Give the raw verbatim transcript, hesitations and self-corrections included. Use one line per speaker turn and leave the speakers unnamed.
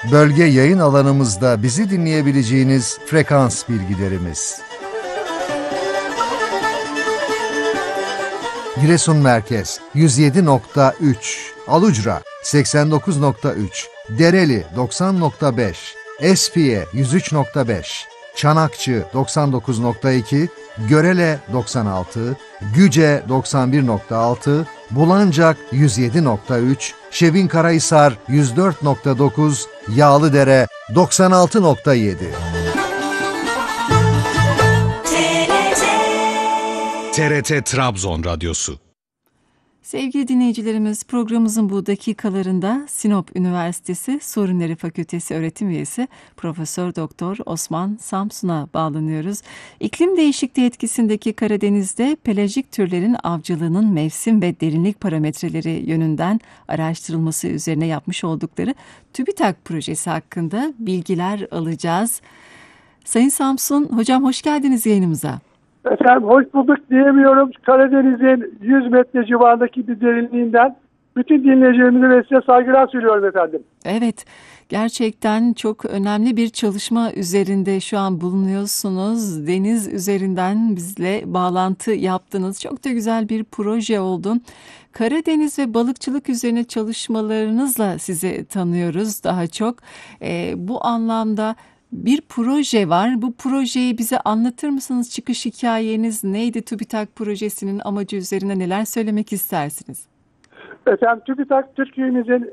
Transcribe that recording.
Bölge yayın alanımızda bizi dinleyebileceğiniz frekans bilgilerimiz. Giresun Merkez yüz yedi nokta üç, Alucra seksen dokuz nokta üç, Dereli doksan nokta beş, Espiye yüz üç nokta beş, Çanakçı doksan dokuz nokta iki, Görele doksan altı, Güce doksan bir nokta altı, Bulancak yüz yedi nokta üç, Şevinkarahisar yüz dört nokta dokuz, Yağlıdere doksan altı nokta yedi.
T R T Trabzon Radyosu.
Sevgili dinleyicilerimiz, programımızın bu dakikalarında Sinop Üniversitesi Sorunları Fakültesi öğretim üyesi Profesör Doktor Osman Samsun'a bağlanıyoruz. İklim değişikliği etkisindeki Karadeniz'de pelajik türlerin avcılığının mevsim ve derinlik parametreleri yönünden araştırılması üzerine yapmış oldukları TÜBİTAK projesi hakkında bilgiler alacağız. Sayın Samsun, hocam hoş geldiniz yayınımıza.
Efendim hoş bulduk diyemiyorum. Karadeniz'in yüz metre civarındaki bir derinliğinden bütün dinleyicilerimize ve size saygılar sunuyorum efendim.
Evet, gerçekten çok önemli bir çalışma üzerinde şu an bulunuyorsunuz. Deniz üzerinden bizle bağlantı yaptınız. Çok da güzel bir proje oldu. Karadeniz ve balıkçılık üzerine çalışmalarınızla sizi tanıyoruz daha çok. Ee, bu anlamda bir proje var. Bu projeyi bize anlatır mısınız? Çıkış hikayeniz neydi? TÜBİTAK projesinin amacı üzerine neler söylemek istersiniz?
Efendim TÜBİTAK Türkiye'mizin